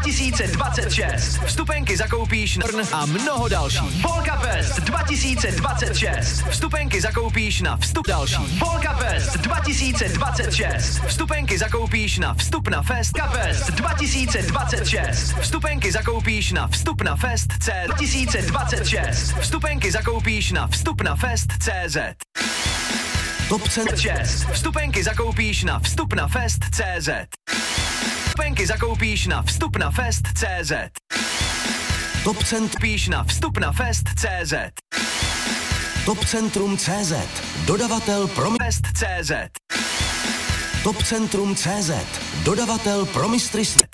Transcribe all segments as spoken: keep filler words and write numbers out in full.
tisíce dvacet šest. Vstupenky zakoupíš na a mnoho dalších. Polka Fest dva tisíce dvacet šest. Vstupenky zakoupíš na vstup další. Polka Fest dva tisíce dvacet šest. Vstupenky zakoupíš na vstup na Fest. Polka Fest dva tisíce dvacet šest. Vstupenky zakoupíš na vstup na Fest C dva tisíce dvacet šest. Vstupenky zakoupíš na vstup na Fest C Z. Top šest. Vstupenky zakoupíš na vstup na Fest C Z. Vstupenky zakoupíš na vstup na Fest C Z. Top Cent píš na vstup na Fest C Z. Top Centrum C Z. Dodavatel pro Fest C Z. Top Centrum C Z. Dodavatel pro mistry svět.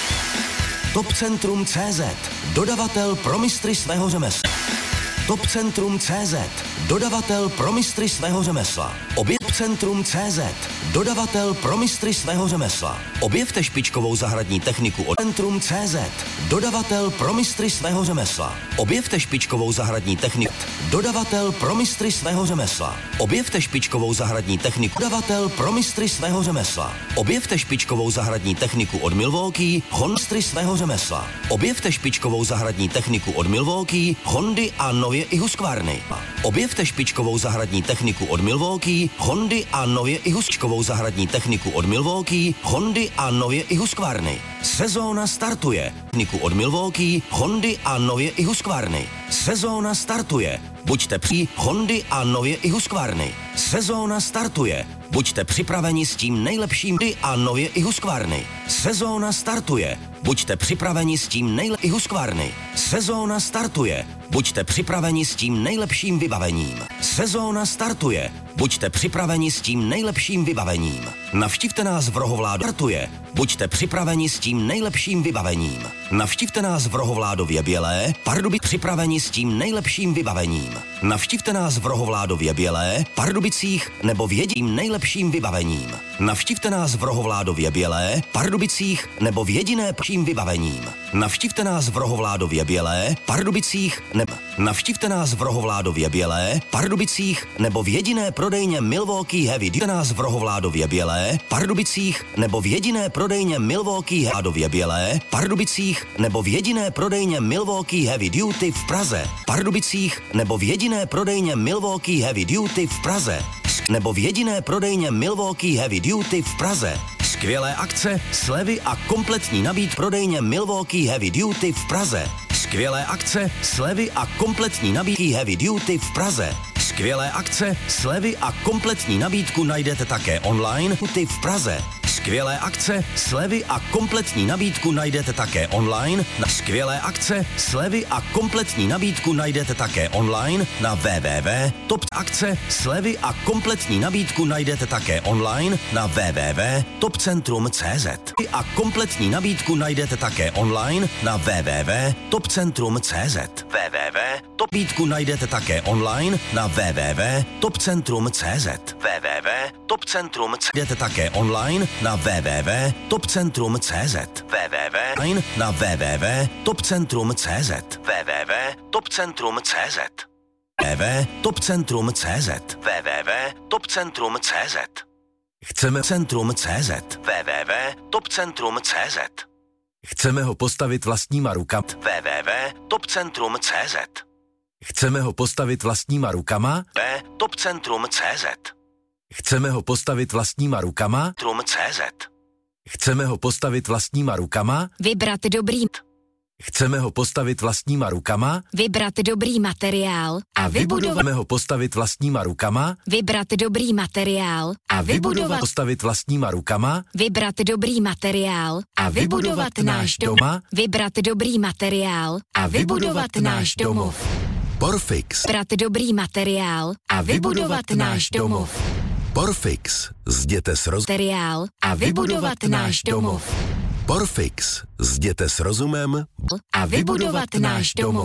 Top Centrum C Z. Dodavatel pro mistry svého řemesla. Top Centrum C Z. Dodavatel pro mistry svého řemesla. Objev Centrum C Z. Dodavatel pro mistry svého řemesla. Objevte špičkovou zahradní techniku od Centrum C Z. Dodavatel pro mistry svého řemesla. Objevte špičkovou zahradní techniku. Dodavatel pro mistry svého řemesla. Objevte špičkovou zahradní techniku. Dodavatel pro mistry svého řemesla. Objevte špičkovou zahradní techniku od Milwaukee, Honstry svého řemesla. Objevte špičkovou zahradní techniku od Milwaukee, Hondy a nově i Husqvarny. Objevte špičkovou zahradní techniku od Milwaukee, Hondy a nově i Husqvarny. Zahradní techniku od Milwaukee, Hondy a nově i Husqvarny. Sezóna startuje. Techniku od Milwaukee, Hondy a nově i Husqvarny. Sezóna startuje. Buďte při Hondy a nově i Husqvarny. Sezóna startuje. Buďte připraveni s tím nejlepším a nově i Husqvarny. Sezóna startuje. Buďte připraveni s tím nejlepším i Husqvarny. Sezóna startuje. Buďte připraveni s tím nejlepším vybavením. Sezóna startuje. Buďte připraveni s tím nejlepším vybavením. Navštivte nás v Rohovládu. Startuje. Buďte připraveni s tím nejlepším vybavením. Navštivte nás v Rohovládově Bělé, Pardubic připraveni s tím nejlepším vybavením. Navštivte nás v Rohovládově Bělé, Pardubicích nebo v jedním nejlepším vybavením. Navštivte nás v Rohovládově Bělé, Pardubicích nebo v jediné pším vybavením. Navštivte nás v Rohovládově Bělé, Pardubicích nebo Navštivte nás v Rohovládově Bělé, Pardubicích nebo v jediné prodejně Milwaukee Heavy Duty. Nás v Rohovládově Bělé, Pardubicích nebo v jediné prodejně Milwaukee Heavy Bělé, Pardubicích nebo v jediné prodejně Milwaukee Heavy Duty v Praze, Pardubicích nebo v jediné prodejně Milwaukee Heavy Duty v Praze, nebo v jediné prodejně Milwaukee Heavy Duty v Praze. Skvělé akce, slevy a kompletní nabídka prodejně Milwaukee Heavy Duty v Praze. Skvělé akce, slevy a kompletní nabídky Heavy Duty v Praze. Skvělé akce, slevy a kompletní nabídku najdete také online Duty v Praze. Skvělé akce, slevy a kompletní nabídku najdete také online na skvělé akce, slevy a kompletní nabídku najdete také online na www. Top akce, slevy a kompletní nabídku najdete také online na www. Topcentrum tečka cé zet. A kompletní nabídku najdete také online na www. Topcentrum tečka cé zet. www. Topbídku najdete také online na www. Topcentrum tečka cé zet. www. Topcentrum najdete také online na www. Topcentrum tečka cé zet. www. Na www. Topcentrum tečka cé zet. www. Topcentrum tečka cé zet. www. Topcentrum tečka cé zet. www. Topcentrum tečka cé zet. Chceme Centrum tečka cé zet. www. Topcentrum tečka cé zet. Chceme ho postavit vlastníma rukama. www. Topcentrum tečka cé zet. Chceme ho postavit vlastníma rukama. Topcentrum tečka cé zet. Chceme ho postavit vlastníma rukama. Trum tečka cé zet. Chceme ho postavit vlastníma rukama. Vybrat dobrý. Chceme ho postavit vlastníma rukama. Vybrat dobrý materiál a vybudovat. Chceme ho postavit vlastníma rukama. Vybrat dobrý materiál a vybudovat. Postavit vlastníma rukama. Vybrat dobrý materiál a vybudovat náš doma. Vybrat dobrý materiál a vybudovat náš domov. Porfix. Vybrat dobrý materiál a vybudovat náš domov. Porfix. Zděte s rozumem. Materiál a vybudovat náš domov. Porfix. Zděte s rozumem a vybudovat náš domov.